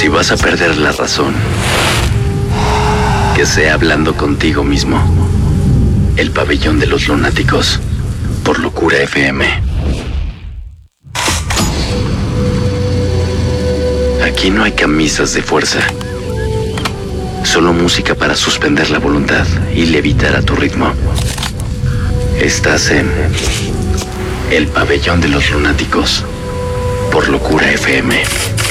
Si vas a perder la razón, que sea hablando contigo mismo. El pabellón de los lunáticos, por Locura FM. Aquí no hay camisas de fuerza, solo música para suspender la voluntad y levitar a tu ritmo. Estás en el pabellón de los lunáticos, por Locura FM.